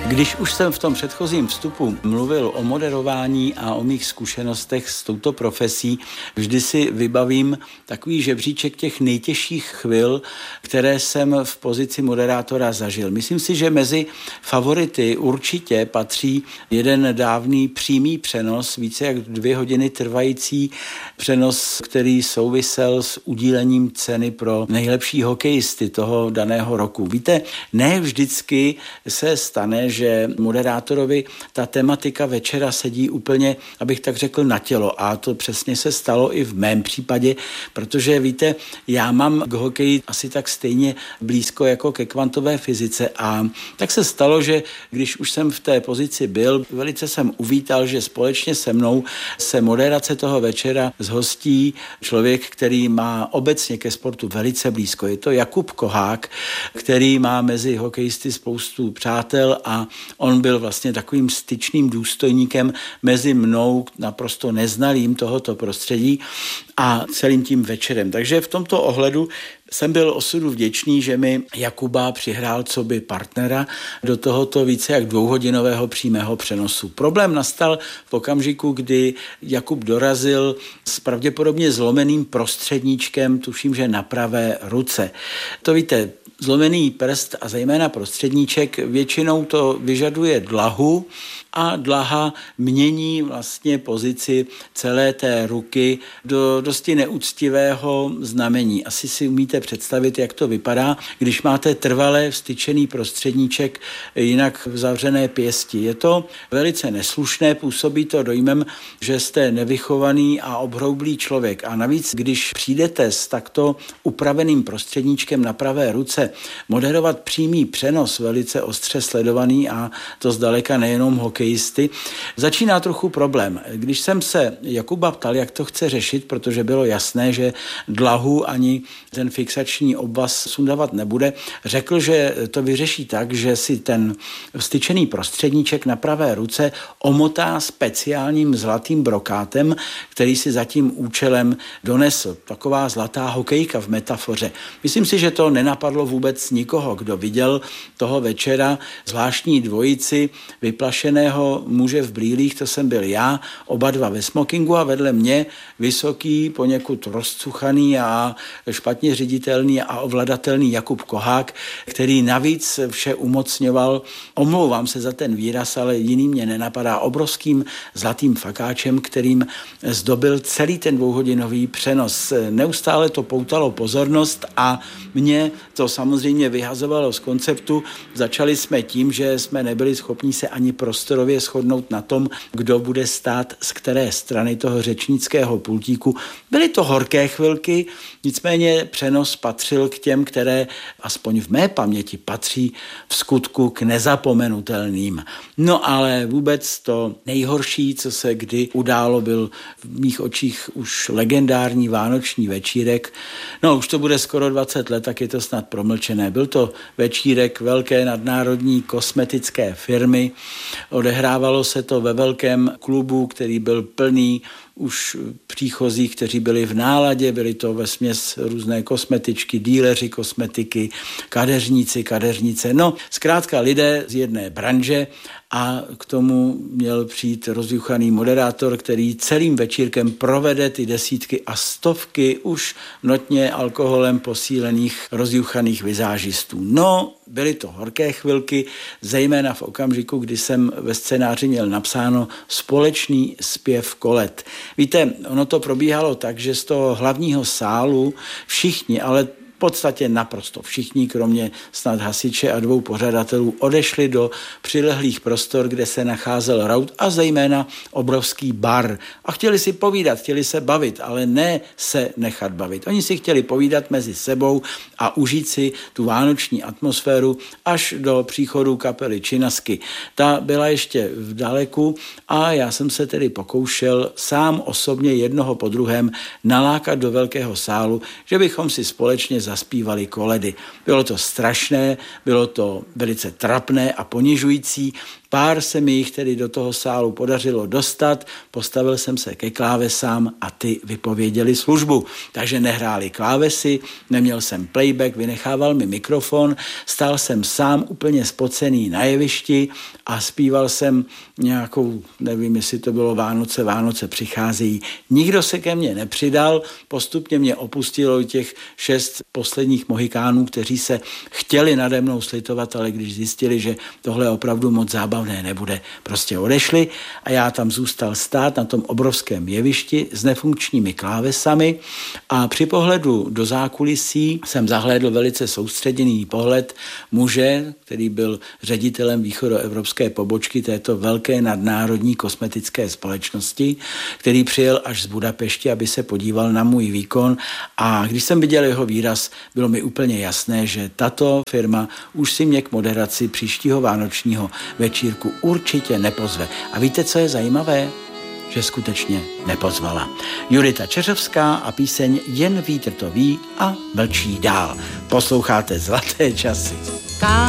Když už jsem v tom předchozím vstupu mluvil o moderování a o mých zkušenostech s touto profesí, vždy si vybavím takový žebříček těch nejtěžších chvil, které jsem v pozici moderátora zažil. Myslím si, že mezi favority určitě patří jeden dávný přímý přenos, více jak 2 hodiny trvající přenos, který souvisel s udílením ceny pro nejlepší hokejisty toho daného roku. Víte, ne vždycky se stane, že moderátorovi ta tematika večera sedí úplně, abych tak řekl, na tělo. A to přesně se stalo i v mém případě, protože víte, já mám k hokeji asi tak stejně blízko jako ke kvantové fyzice a tak se stalo, že když už jsem v té pozici byl, velice jsem uvítal, že společně se mnou se moderace toho večera zhostí člověk, který má obecně ke sportu velice blízko. Je to Jakub Kohák, který má mezi hokejisty spoustu přátel a on byl vlastně takovým styčným důstojníkem mezi mnou, naprosto neznalým tohoto prostředí a celým tím večerem. Takže v tomto ohledu jsem byl osudu vděčný, že mi Jakuba přihrál coby partnera do tohoto více jak 2hodinového přímého přenosu. Problém nastal v okamžiku, kdy Jakub dorazil s pravděpodobně zlomeným prostředníčkem, tuším, že na pravé ruce. To víte, zlomený prst a zejména prostředníček většinou to vyžaduje dlahu a dlaha mění vlastně pozici celé té ruky do dosti neúctivého znamení. Asi si umíte představit, jak to vypadá, když máte trvalé vstyčený prostředníček jinak v zavřené pěsti. Je to velice neslušné, působí to dojmem, že jste nevychovaný a obhroublý člověk. A navíc, když přijdete s takto upraveným prostředníčkem na pravé ruce moderovat přímý přenos, velice ostře sledovaný a to zdaleka nejenom hokejisty, začíná trochu problém. Když jsem se Jakuba ptal, jak to chce řešit, protože bylo jasné, že dlahu ani ten fixační obvaz sundavat nebude, řekl, že to vyřeší tak, že si ten vstyčený prostředníček na pravé ruce omotá speciálním zlatým brokátem, který si za tím účelem donesl. Taková zlatá hokejka v metafoře. Myslím si, že to nenapadlo vůbec nikoho, kdo viděl toho večera zvláštní dvojici vyplašeného muže v brýlích, to jsem byl já, oba dva ve smokingu a vedle mě vysoký, poněkud rozcuchaný a špatně ředitelný a ovladatelný Jakub Kohák, který navíc vše umocňoval, omlouvám se za ten výraz, ale jiný mě nenapadá, obrovským zlatým fakáčem, kterým zdobil celý ten 2hodinový přenos. Neustále to poutalo pozornost a mě to samozřejmě vyhazovalo z konceptu. Začali jsme tím, že jsme nebyli schopni se ani prostorově shodnout na tom, kdo bude stát z které strany toho řečnického pultíku. Byly to horké chvilky, nicméně přenos patřil k těm, které aspoň v mé paměti patří v skutku k nezapomenutelným. No ale vůbec to nejhorší, co se kdy událo, byl v mých očích už legendární vánoční večírek. No už to bude skoro 20 let, tak je to snad promlčené. Byl to večírek velké nadnárodní kosmetické firmy. Odehrávalo se to ve velkém klubu, který byl plný už příchozích, kteří byli v náladě, byli to vesměs různé kosmetičky, díleři kosmetiky, kadeřníci, kadeřnice, no zkrátka lidé z jedné branže a k tomu měl přijít rozjuchaný moderátor, který celým večírkem provede ty desítky a stovky už notně alkoholem posílených rozjuchaných vizážistů. No, byly to horké chvilky, zejména v okamžiku, kdy jsem ve scénáři měl napsáno společný zpěv kolet. Víte, ono to probíhalo tak, že z toho hlavního sálu všichni, ale v podstatě naprosto všichni, kromě snad hasiče a 2 pořadatelů, odešli do přilehlých prostor, kde se nacházel raut a zejména obrovský bar. A chtěli si povídat, chtěli se bavit, ale ne se nechat bavit. Oni si chtěli povídat mezi sebou a užít si tu vánoční atmosféru až do příchodu kapely Činasky. Ta byla ještě v daleku a já jsem se tedy pokoušel sám osobně jednoho po druhém nalákat do velkého sálu, že bychom si společně zaspívali koledy. Bylo to strašné, bylo to velice trapné a ponižující, Pár se mi jich tedy do toho sálu podařilo dostat, postavil jsem se ke klávesám a ty vypověděli službu. Takže nehráli klávesy, neměl jsem playback, vynechával mi mikrofon, stál jsem sám úplně spocený na jevišti a zpíval jsem nějakou, nevím, jestli to bylo Vánoce přicházejí. Nikdo se ke mně nepřidal, postupně mě opustilo těch 6 posledních mohikánů, kteří se chtěli nade mnou slitovat, ale když zjistili, že tohle opravdu moc zábavné nebude, prostě odešli a já tam zůstal stát na tom obrovském jevišti s nefunkčními klávesami a při pohledu do zákulisí jsem zahlédl velice soustředěný pohled muže, který byl ředitelem východoevropské pobočky této velké nadnárodní kosmetické společnosti, který přijel až z Budapešti, aby se podíval na můj výkon a když jsem viděl jeho výraz, bylo mi úplně jasné, že tato firma už si mě k moderaci příštího vánočního večírku určitě nepozve. A víte, co je zajímavé? Že skutečně nepozvala. Judita Čeřovská a píseň Jen vítr to ví a mlčí dál. Posloucháte Zlaté časy.